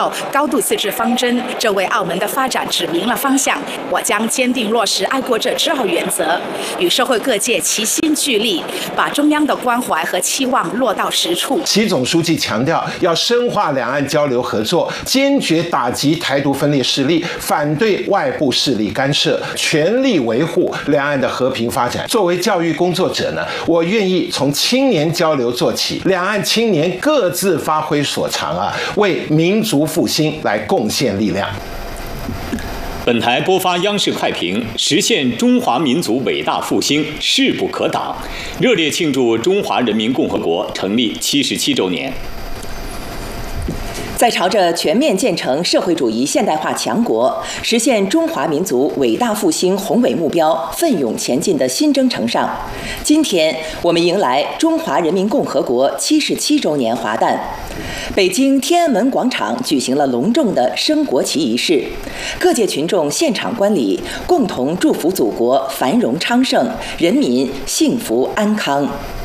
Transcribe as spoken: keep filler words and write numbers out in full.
号高度自治方针，这为澳门的发展指明了方向。我将坚定落实爱国者治澳原则，与社会各界齐心聚力，把中央的关怀和期望落到实处。 习总书记强调，要深化两岸交流合作，坚决打击台独分裂势力，反对外部势力干涉，全力维护两岸的和平发展。作为教育工作者呢，我愿意从青年交流做起，两岸青年各自发挥所长啊，为民族复兴来贡献力量。 本台播发央视快评：实现中华民族伟大复兴势不可挡，热烈庆祝中华人民共和国成立七十七周年。 在朝着全面建成社会主义现代化强国、实现中华民族伟大复兴宏伟目标奋勇前进的新征程上，今天我们迎来中华人民共和国七十七周年华诞。北京天安门广场举行了隆重的升国旗仪式，各界群众现场观礼，共同祝福祖国繁荣昌盛，人民幸福安康。